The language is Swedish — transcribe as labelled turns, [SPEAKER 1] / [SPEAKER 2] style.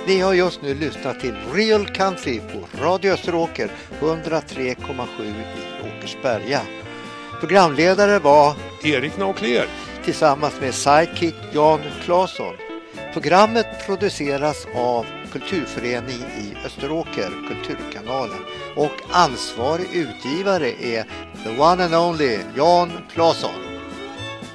[SPEAKER 1] Ni har just nu lyssnat till Real Country på Radio Österåker 103,7 i Åkersberga. Programledare var
[SPEAKER 2] Erik Naukler
[SPEAKER 1] tillsammans med sidekick Jan Claesson. Programmet produceras av Kulturförening i Österåker, Kulturkanalen. Och ansvarig utgivare är the one and only Jan Claesson.